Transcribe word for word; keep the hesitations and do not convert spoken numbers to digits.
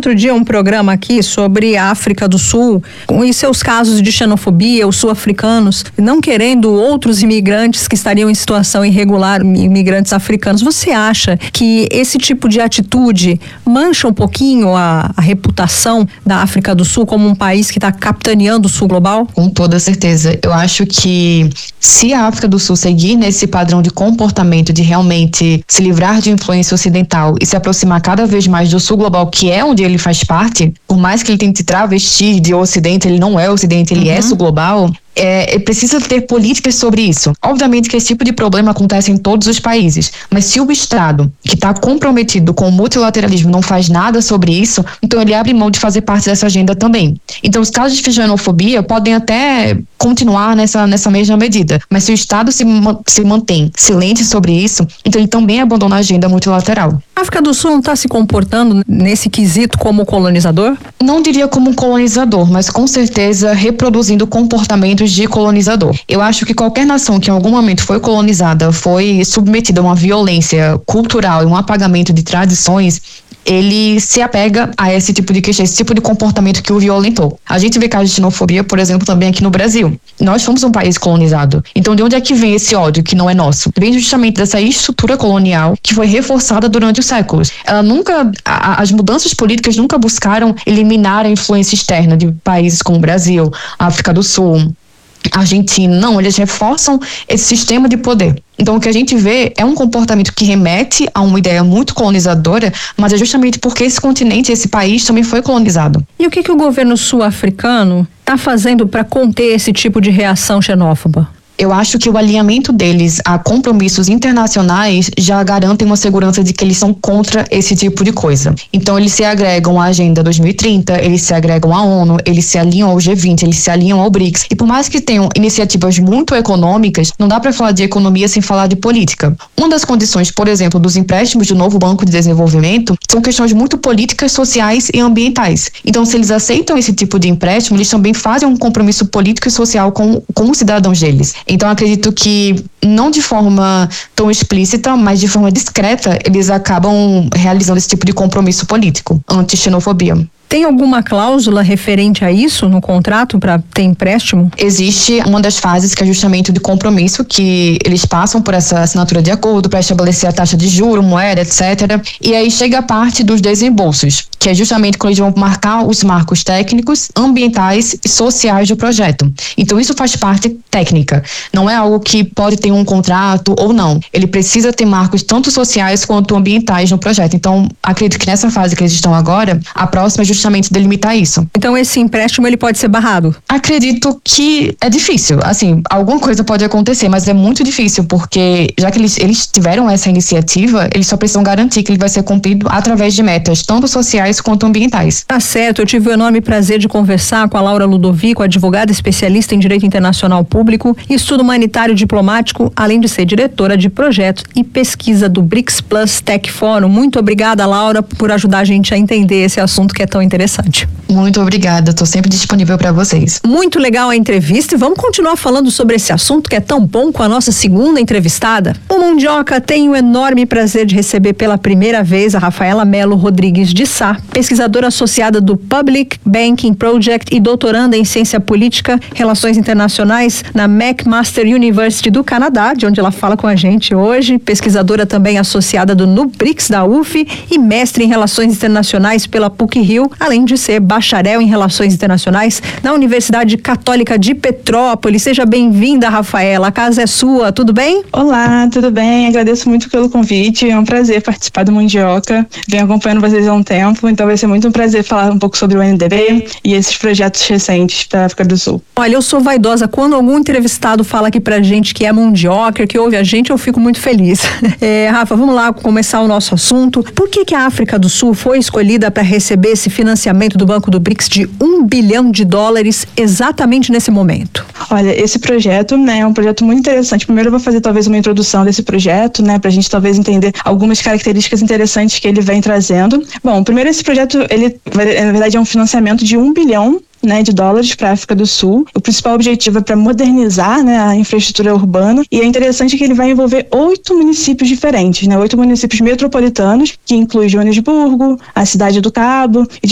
outro dia um programa aqui sobre a África do Sul e seus casos de xenofobia, os sul-africanos não querendo outros imigrantes que estariam em situação irregular, imigrantes africanos. Você acha que esse tipo de atitude mancha um pouquinho a, a reputação da África do Sul como um país que está capitaneando o sul global? Com toda certeza. Eu acho que se a África do Sul seguir nesse padrão de comportamento de realmente se livrar de influência ocidental e se aproximar cada vez mais do sul global, que é onde ele faz parte, por mais que ele tente travestir de ocidente, ele não é ocidente, ele uhum. é sul global. É, precisa ter políticas sobre isso. Obviamente que esse tipo de problema acontece em todos os países, mas se o Estado, que está comprometido com o multilateralismo, não faz nada sobre isso, então ele abre mão de fazer parte dessa agenda também. Então os casos de xenofobia podem até continuar nessa, nessa mesma medida, mas se o Estado se, se mantém silente sobre isso, então ele também abandona a agenda multilateral. A África do Sul não está se comportando nesse quesito como colonizador? Não diria como colonizador, mas com certeza reproduzindo comportamentos de colonizador. Eu acho que qualquer nação que em algum momento foi colonizada, foi submetida a uma violência cultural e um apagamento de tradições, ele se apega a esse tipo de questão, esse tipo de comportamento que o violentou. A gente vê casos de xenofobia, por exemplo, também aqui no Brasil. Nós fomos um país colonizado. Então, de onde é que vem esse ódio que não é nosso? Vem justamente dessa estrutura colonial que foi reforçada durante os séculos. Ela nunca, a, as mudanças políticas nunca buscaram eliminar a influência externa de países como o Brasil, África do Sul, Argentina. Não, eles reforçam esse sistema de poder. Então o que a gente vê é um comportamento que remete a uma ideia muito colonizadora, mas é justamente porque esse continente, esse país também foi colonizado. E o que, que o governo sul-africano está fazendo para conter esse tipo de reação xenófoba? Eu acho que o alinhamento deles a compromissos internacionais já garantem uma segurança de que eles são contra esse tipo de coisa. Então eles se agregam à Agenda dois mil e trinta, eles se agregam à ONU, eles se alinham ao G vinte, eles se alinham ao BRICS. E por mais que tenham iniciativas muito econômicas, não dá para falar de economia sem falar de política. Uma das condições, por exemplo, dos empréstimos do novo Banco de Desenvolvimento são questões muito políticas, sociais e ambientais. Então se eles aceitam esse tipo de empréstimo, eles também fazem um compromisso político e social com, com os cidadãos deles. Então acredito que não de forma tão explícita, mas de forma discreta, eles acabam realizando esse tipo de compromisso político anti-xenofobia. Tem alguma cláusula referente a isso no contrato para ter empréstimo? Existe uma das fases que é justamente o de compromisso, que eles passam por essa assinatura de acordo para estabelecer a taxa de juro, moeda, etcétera. E aí chega a parte dos desembolsos, que é justamente quando eles vão marcar os marcos técnicos, ambientais e sociais do projeto. Então isso faz parte técnica, não é algo que pode ter um contrato ou não. Ele precisa ter marcos tanto sociais quanto ambientais no projeto. Então acredito que nessa fase que eles estão agora, a próxima é justamente delimitar isso. Então esse empréstimo ele pode ser barrado? Acredito que é difícil, assim, alguma coisa pode acontecer, mas é muito difícil, porque já que eles, eles tiveram essa iniciativa, eles só precisam garantir que ele vai ser cumprido através de metas, tanto sociais quanto ambientais. Tá certo, eu tive o enorme prazer de conversar com a Laura Ludovico, advogada especialista em Direito Internacional Público e Estudo Humanitário Diplomático, além de ser diretora de projetos e pesquisa do BRICS Plus Tech Forum. Muito obrigada, Laura, por ajudar a gente a entender esse assunto que é tão interessante. Muito obrigada, estou sempre disponível para vocês. Muito legal a entrevista e vamos continuar falando sobre esse assunto que é tão bom com a nossa segunda entrevistada. O Mundioca tem o enorme prazer de receber pela primeira vez a Rafaela Melo Rodrigues de Sá, pesquisadora associada do Public Banking Project e doutoranda em Ciência Política e Relações Internacionais na McMaster University do Canadá, de onde ela fala com a gente hoje, pesquisadora também associada do NUBRICS da U F e mestre em Relações Internacionais pela PUC-Rio, além de ser bacharel em Relações Internacionais na Universidade Católica de Petrópolis. Seja bem-vinda, Rafaela, a casa é sua, tudo bem? Olá, tudo bem? Agradeço muito pelo convite, é um prazer participar do Mundioca, venho acompanhando vocês há um tempo, então vai ser muito um prazer falar um pouco sobre o N D B e esses projetos recentes para a África do Sul. Olha, eu sou vaidosa, quando algum entrevistado fala aqui pra gente que é Mundioca, que ouve a gente, eu fico muito feliz. É, Rafa, vamos lá começar o nosso assunto. Por que que a África do Sul foi escolhida para receber esse financiamento do Banco do BRICS de um bilhão de dólares exatamente nesse momento? Olha, esse projeto, né, é um projeto muito interessante. Primeiro eu vou fazer talvez uma introdução desse projeto, né, pra gente talvez entender algumas características interessantes que ele vem trazendo. Bom, primeiro esse projeto, ele na verdade é um financiamento de um bilhão né, de dólares para a África do Sul. O principal objetivo é para modernizar, né, a infraestrutura urbana, e é interessante que ele vai envolver oito municípios diferentes, né, oito municípios metropolitanos, que inclui Joanesburgo, a cidade do Cabo e